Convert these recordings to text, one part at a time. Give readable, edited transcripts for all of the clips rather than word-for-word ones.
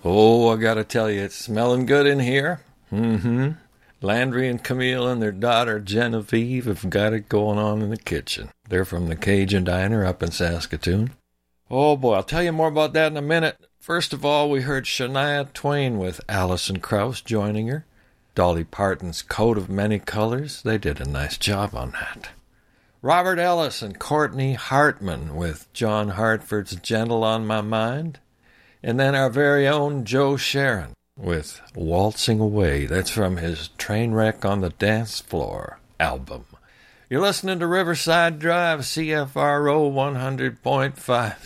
Oh, I gotta tell you, it's smelling good in here. Landry and Camille and their daughter Genevieve have got it going on in the kitchen. They're from the Cajun Diner up in Saskatoon. Oh boy, I'll tell you more about that in a minute. First of all, we heard Shania Twain with Alison Krauss joining her. Dolly Parton's Coat of Many Colors. They did a nice job on that. Robert Ellis and Courtney Hartman with John Hartford's Gentle on My Mind. And then our very own Joe Sharon with Waltzing Away. That's from his Trainwreck on the Dance Floor album. You're listening to Riverside Drive, CFRO 100.5,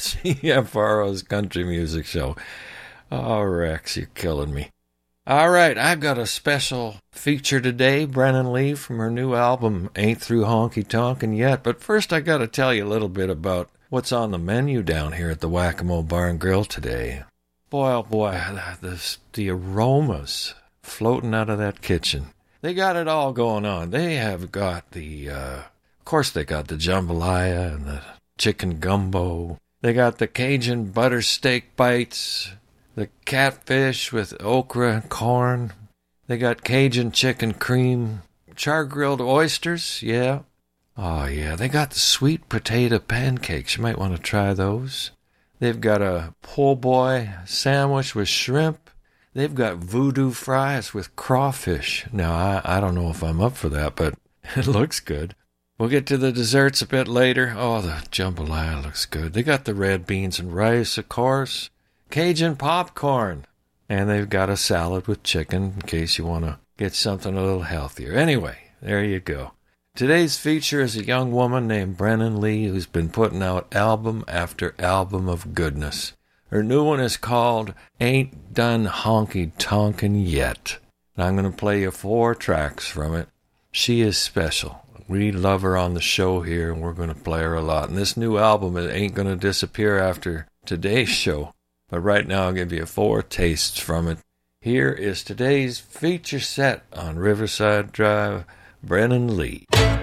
CFRO's country music show. Oh, Rex, you're killing me. All right, I've got a special feature today, Brennan Lee from her new album, Ain't Through Honky Tonkin' Yet. But first, I got to tell you a little bit about what's on the menu down here at the Whack-A-Mole Bar and Grill today. Boy, oh boy, the aromas floating out of that kitchen. They got it all going on. They have got of course they got the jambalaya and the chicken gumbo. They got the Cajun butter steak bites, the catfish with okra and corn. They got Cajun chicken cream, char-grilled oysters, yeah. Oh yeah, they got the sweet potato pancakes. You might want to try those. They've got a po' boy sandwich with shrimp. They've got voodoo fries with crawfish. Now, I don't know if I'm up for that, but it looks good. We'll get to the desserts a bit later. Oh, the jambalaya looks good. They got the red beans and rice, of course. Cajun popcorn. And they've got a salad with chicken in case you want to get something a little healthier. Anyway, there you go. Today's feature is a young woman named Brennan Lee who's been putting out album after album of goodness. Her new one is called Ain't Done Honky Tonkin' Yet. And I'm going to play you 4 tracks from it. She is special. We love her on the show here, and we're going to play her a lot. And this new album ain't going to disappear after today's show. But right now I'll give you 4 tastes from it. Here is today's feature set on Riverside Drive, Brennan Lee.